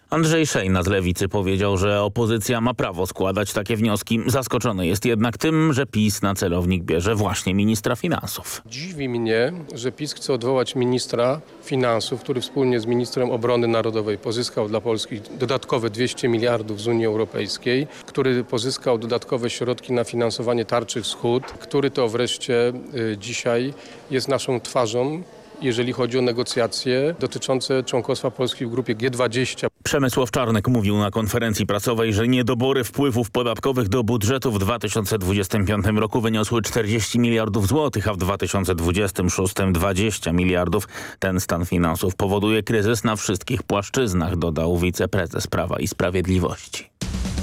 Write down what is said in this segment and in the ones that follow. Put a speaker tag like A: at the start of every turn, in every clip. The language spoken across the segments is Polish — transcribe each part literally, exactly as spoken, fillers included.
A: Andrzej Szejna z Lewicy powiedział, że opozycja ma prawo składać takie wnioski. Zaskoczony jest jednak tym, że PiS na celownik bierze właśnie ministra finansów.
B: Dziwi mnie, że PiS chce odwołać ministra finansów, który wspólnie z ministrem obrony narodowej pozyskał dla Polski dodatkowe dwieście miliardów z Unii Europejskiej, który pozyskał dodatkowe środki na finansowanie tarczy wschód, który to wreszcie y, dzisiaj jest naszą twarzą, jeżeli chodzi o negocjacje dotyczące członkostwa Polski w grupie G dwadzieścia.
A: Przemysław Czarnek mówił na konferencji prasowej, że niedobory wpływów podatkowych do budżetu w dwa tysiące dwudziestym piątym roku wyniosły czterdzieści miliardów złotych, a w dwa tysiące dwudziestym szóstym dwadzieścia miliardów. Ten stan finansów powoduje kryzys na wszystkich płaszczyznach, dodał wiceprezes Prawa i Sprawiedliwości.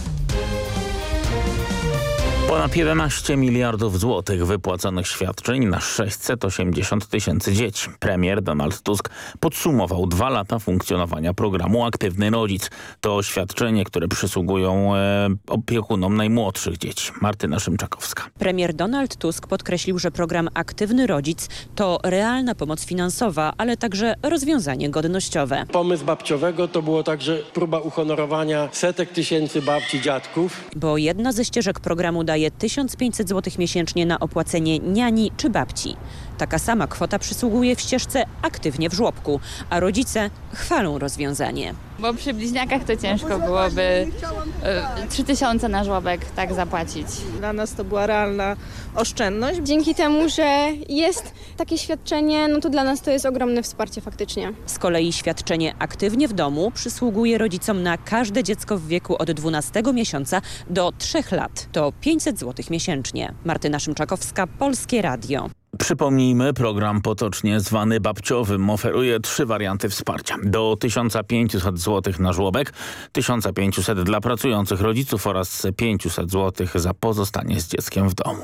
A: Ponad jedenaście miliardów złotych wypłaconych świadczeń na sześćset osiemdziesiąt tysięcy dzieci. Premier Donald Tusk podsumował dwa lata funkcjonowania programu Aktywny Rodzic. To świadczenie, które przysługują e, opiekunom najmłodszych dzieci. Martyna Szymczakowska.
C: Premier Donald Tusk podkreślił, że program Aktywny Rodzic to realna pomoc finansowa, ale także rozwiązanie godnościowe.
D: Pomysł babciowego to było także próba uhonorowania setek tysięcy babci, dziadków.
C: Bo jedna ze ścieżek programu daje tysiąc pięćset złotych miesięcznie na opłacenie niani czy babci. Taka sama kwota przysługuje w ścieżce Aktywnie w żłobku, a rodzice chwalą rozwiązanie.
E: Bo przy bliźniakach to ciężko byłoby y, trzy tysiące na żłobek tak zapłacić.
F: Dla nas to była realna oszczędność.
G: Dzięki temu, że jest takie świadczenie, no to dla nas to jest ogromne wsparcie faktycznie.
C: Z kolei świadczenie Aktywnie w domu przysługuje rodzicom na każde dziecko w wieku od dwunastego miesiąca do trzech lat. To pięćset złotych miesięcznie. Martyna Szymczakowska, Polskie Radio.
A: Przypomnijmy, program potocznie zwany babciowym oferuje trzy warianty wsparcia. Do tysiąc pięćset złotych na żłobek, tysiąc pięćset dla pracujących rodziców oraz pięćset złotych za pozostanie z dzieckiem w domu.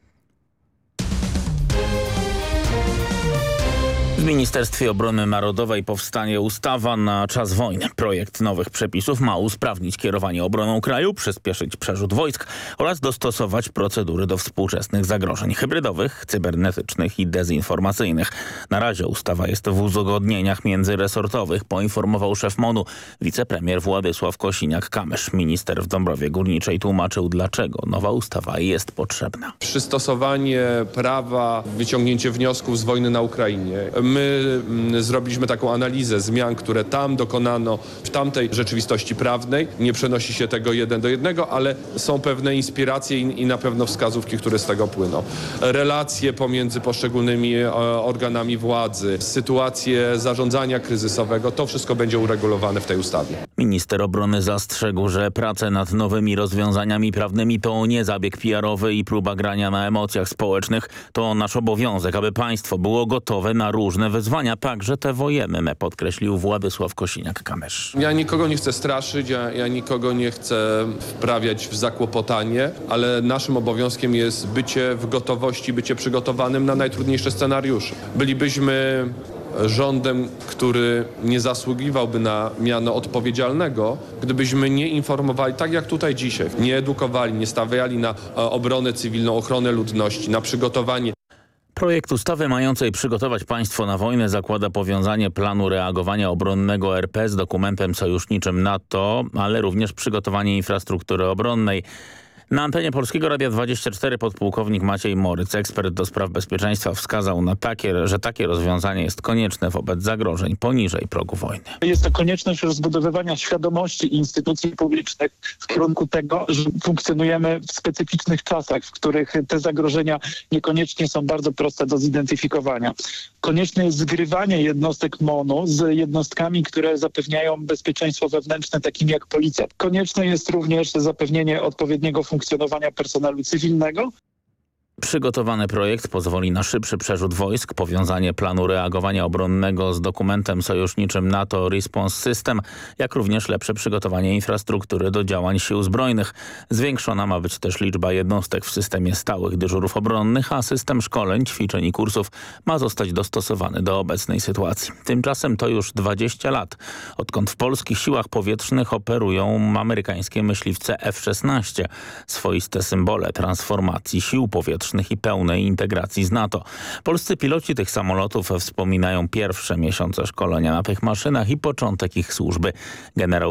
A: W Ministerstwie Obrony Narodowej powstanie ustawa na czas wojny. Projekt nowych przepisów ma usprawnić kierowanie obroną kraju, przyspieszyć przerzut wojsk oraz dostosować procedury do współczesnych zagrożeń hybrydowych, cybernetycznych i dezinformacyjnych. Na razie ustawa jest w uzgodnieniach międzyresortowych, poinformował szef MON-u wicepremier Władysław Kosiniak-Kamysz. Minister w Dąbrowie Górniczej tłumaczył, dlaczego nowa ustawa jest potrzebna.
H: Przystosowanie prawa, wyciągnięcie wniosków z wojny na Ukrainie. My zrobiliśmy taką analizę zmian, które tam dokonano w tamtej rzeczywistości prawnej. Nie przenosi się tego jeden do jednego, ale są pewne inspiracje i, i na pewno wskazówki, które z tego płyną. Relacje pomiędzy poszczególnymi e, organami władzy, sytuacje zarządzania kryzysowego, to wszystko będzie uregulowane w tej ustawie.
A: Minister obrony zastrzegł, że prace nad nowymi rozwiązaniami prawnymi to nie zabieg P R owy i próba grania na emocjach społecznych. To nasz obowiązek, aby państwo było gotowe na różne wyzwania, także te wojenne, podkreślił Władysław Kosiniak-Kamysz.
H: Ja nikogo nie chcę straszyć, ja, ja nikogo nie chcę wprawiać w zakłopotanie, ale naszym obowiązkiem jest bycie w gotowości, bycie przygotowanym na najtrudniejsze scenariusze. Bylibyśmy rządem, który nie zasługiwałby na miano odpowiedzialnego, gdybyśmy nie informowali, tak jak tutaj dzisiaj, nie edukowali, nie stawiali na obronę cywilną, ochronę ludności, na przygotowanie.
A: Projekt ustawy mającej przygotować państwo na wojnę zakłada powiązanie planu reagowania obronnego R P z dokumentem sojuszniczym NATO, ale również przygotowanie infrastruktury obronnej. Na antenie Polskiego Radia dwadzieścia cztery podpułkownik Maciej Moryc, ekspert do spraw bezpieczeństwa, wskazał na takie, że takie rozwiązanie jest konieczne wobec zagrożeń poniżej progu wojny.
I: Jest to konieczność rozbudowywania świadomości instytucji publicznych w kierunku tego, że funkcjonujemy w specyficznych czasach, w których te zagrożenia niekoniecznie są bardzo proste do zidentyfikowania. Konieczne jest zgrywanie jednostek MON-u z jednostkami, które zapewniają bezpieczeństwo wewnętrzne, takimi jak policja. Konieczne jest również zapewnienie odpowiedniego funkcjonowania personelu cywilnego.
A: Przygotowany projekt pozwoli na szybszy przerzut wojsk, powiązanie planu reagowania obronnego z dokumentem sojuszniczym NATO Response System, jak również lepsze przygotowanie infrastruktury do działań sił zbrojnych. Zwiększona ma być też liczba jednostek w systemie stałych dyżurów obronnych, a system szkoleń, ćwiczeń i kursów ma zostać dostosowany do obecnej sytuacji. Tymczasem to już dwadzieścia lat, odkąd w polskich siłach powietrznych operują amerykańskie myśliwce F szesnaście, swoiste symbole transformacji sił powietrznych i pełnej integracji z NATO. Polscy piloci tych samolotów wspominają pierwsze miesiące szkolenia na tych maszynach i początek ich służby. Generał